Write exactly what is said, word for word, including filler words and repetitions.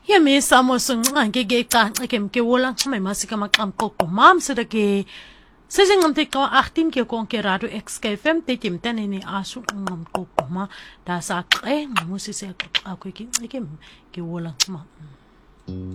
Yemi samo sungange ke kanxe ke mke wolang chama masika makamko ko mam sida ke sesing ngam te ko achttien ke kon ke radio X K F M te tim tanini asu ngam ko ma da sa e ngamusi se ko ke ke ke wolang chama